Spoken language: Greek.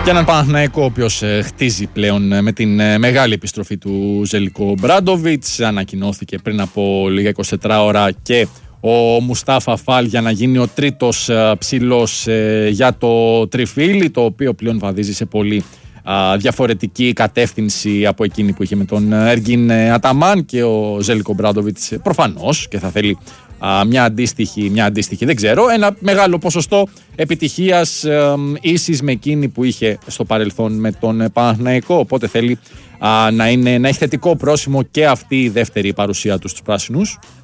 Και έναν Παναθηναϊκό ο οποίος χτίζει πλέον με την μεγάλη επιστροφή του Ζέλικο Μπράντοβιτς. Ανακοινώθηκε πριν από λίγα 24 ώρα και ο Μουστάφα Φαλ για να γίνει ο τρίτος ψηλός για το τριφύλι, το οποίο πλέον βαδίζει σε πολύ διαφορετική κατεύθυνση από εκείνη που είχε με τον Έργιν Αταμάν, και ο Ζέλικο Μπράντοβιτς προφανώς και θα θέλει μια αντίστοιχη, δεν ξέρω, ένα μεγάλο ποσοστό επιτυχίας ίσης με εκείνη που είχε στο παρελθόν με τον Παναθηναϊκό, οπότε θέλει να έχει θετικό πρόσημο και αυτή η δεύτερη παρουσία του στους πράσινους.